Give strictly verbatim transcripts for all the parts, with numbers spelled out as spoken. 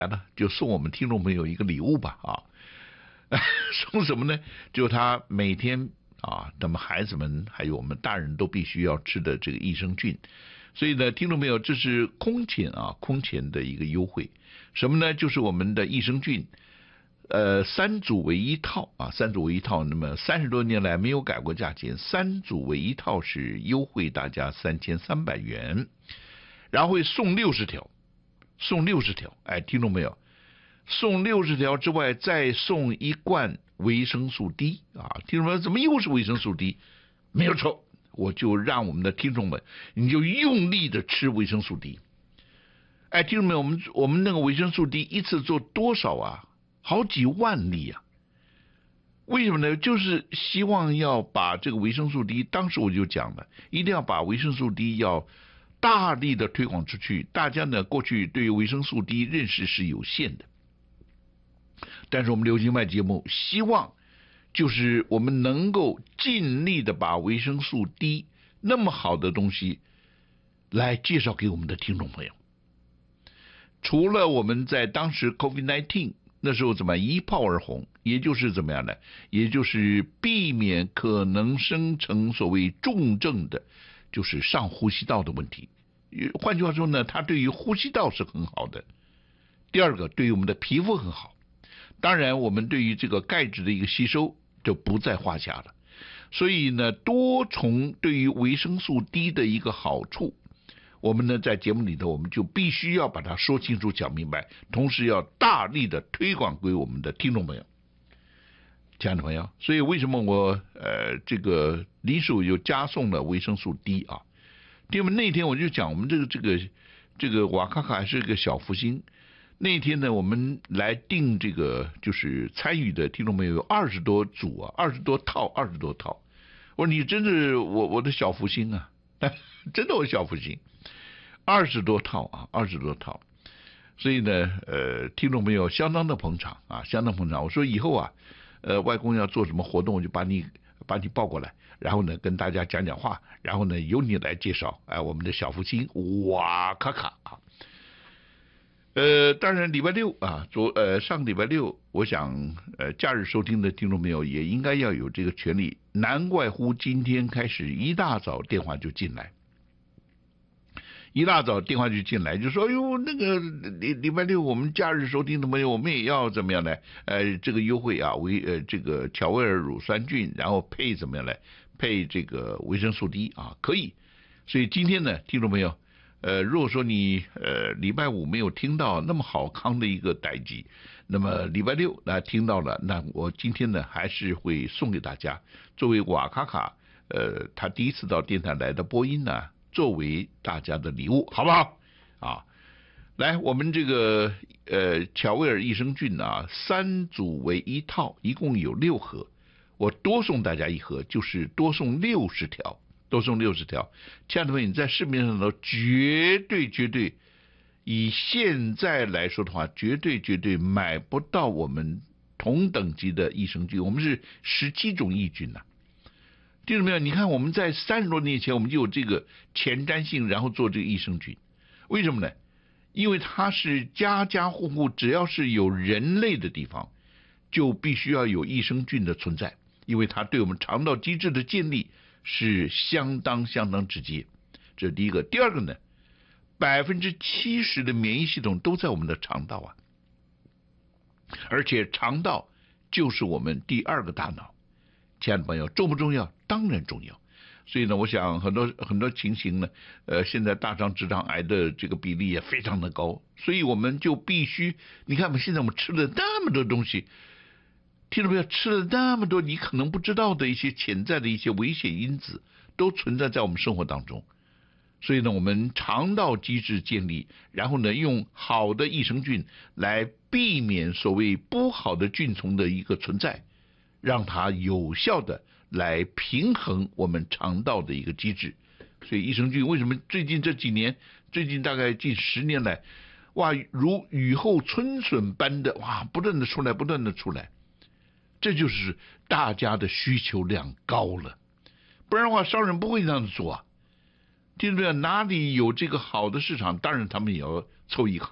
来了就送我们听众朋友一个礼物吧啊，送什么呢？就他每天啊，咱们孩子们还有我们大人都必须要吃的这个益生菌。所以呢，听众朋友，这是空前啊，空前的一个优惠。什么呢？就是我们的益生菌，呃，三组为一套啊，三组为一套。那么三十多年来没有改过价钱，三组为一套是优惠大家三千三百元，然后会送六十条，送六十条。哎，听众朋友，送六十条之外，再送一罐维生素 D 啊，听众朋友，怎么又是维生素 D？ 没有错。我就让我们的听众们，你就用力的吃维生素 D。哎，听众们，我们我们那个维生素 D 一次做多少啊？好几万粒啊！为什么呢？就是希望要把这个维生素 D， 当时我就讲了，一定要把维生素 D 要大力的推广出去。大家呢，过去对于维生素 D 认识是有限的，但是我们流行脉节目希望。就是我们能够尽力的把维生素 D 那么好的东西来介绍给我们的听众朋友。除了我们在当时 COVID 十九 那时候怎么一炮而红，也就是怎么样呢？也就是避免可能生成所谓重症的，就是上呼吸道的问题。换句话说呢，它对于呼吸道是很好的。第二个，对于我们的皮肤很好。当然，我们对于这个钙质的一个吸收就不在话下了。所以呢，多重对于维生素 D 的一个好处，我们呢在节目里头，我们就必须要把它说清楚、讲明白，同时要大力的推广给我们的听众朋友、亲爱的朋友。所以为什么我呃这个李叔又加送了维生素 D 啊？因为那天我就讲，我们这个这个这个瓦卡卡还是个小福星。那天呢，我们来定这个就是参与的听众朋友有二十多组啊，二十多套，二十多套。我说你真是我我的小福星啊，真的我小福星，二十多套啊，二十多套。所以呢，呃，听众朋友相当的捧场啊，相当捧场。我说以后啊，呃，外公要做什么活动，我就把你把你抱过来，然后呢跟大家讲讲话，然后呢由你来介绍，哎、呃，我们的小福星瓦卡卡啊。呃，当然礼拜六啊，昨呃上个礼拜六，我想呃假日收听的听众朋友也应该要有这个权利。难怪乎今天开始一大早电话就进来，一大早电话就进来，就说哎呦那个礼礼拜六我们假日收听的朋友，我们也要怎么样呢？呃，这个优惠啊，维呃这个乔威尔乳酸菌，然后配怎么样呢？配这个维生素 D 啊，可以。所以今天呢，听众朋友。呃，如果说你呃礼拜五没有听到那么好康的一个代际，那么礼拜六来听到了，那我今天呢还是会送给大家，作为瓦卡卡呃他第一次到电台来的播音呢，作为大家的礼物，好不好？啊，来，我们这个呃乔威尔益生菌啊，三组为一套，一共有六盒，我多送大家一盒，就是多送六十条。多送六十条，亲爱的朋友，你在市面上头绝对绝对，以现在来说的话，绝对绝对买不到我们同等级的益生菌。我们是十七种益菌呐、啊，听到没有？你看我们在三十多年前我们就有这个前瞻性，然后做这个益生菌，为什么呢？因为它是家家户户只要是有人类的地方，就必须要有益生菌的存在，因为它对我们肠道机制的建立。是相当相当直接，这是第一个。第二个呢，百分之七十的免疫系统都在我们的肠道啊，而且肠道就是我们第二个大脑。亲爱的朋友，重不重要？当然重要。所以呢，我想很多很多情形呢，呃，现在大肠直肠癌的这个比例也非常的高，所以我们就必须，你看我们现在我们吃了那么多东西。听众朋友，吃了那么多你可能不知道的一些潜在的一些危险因子，都存在在我们生活当中。所以呢，我们肠道机制建立，然后呢，用好的益生菌来避免所谓不好的菌丛的一个存在，让它有效的来平衡我们肠道的一个机制。所以益生菌为什么最近这几年，最近大概近十年来，哇，如雨后春笋般的哇，不断的出来，不断的出来。这就是大家的需求量高了，不然的话商人不会这样子做啊。听到没有？哪里有这个好的市场，当然他们也要凑一咖嘛。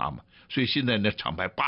所以现在呢，厂牌叭